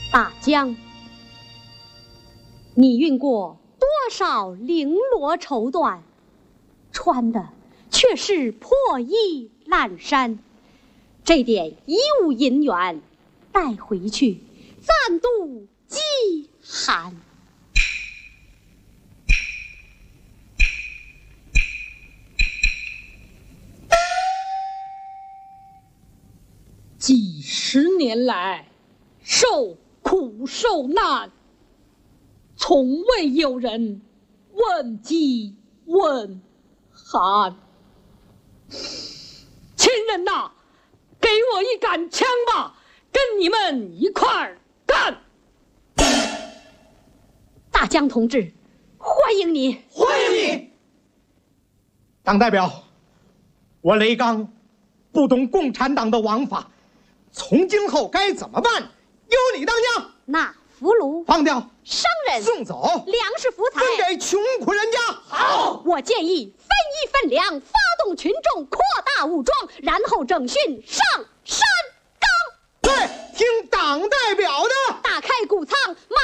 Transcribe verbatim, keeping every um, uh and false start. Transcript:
大江，你运过多少绫罗绸缎，穿的却是破衣烂衫，这点衣物银元带回去，暂度饥寒。 几十年来，受苦受难，从未有人问饥问寒。亲人呐，给我一杆枪吧，跟你们一块儿干！ 大江同志，欢迎你！ 欢迎你！党代表，我雷刚不懂共产党的王法，从今后该怎么办？由你当家。 那俘虏、 放掉、 商人、 送走、 粮食福财分给穷苦人家。好， 我建议分一分粮，发动群众，扩大武装，然后整训上山岗。 对，听党代表的。 打开谷仓，马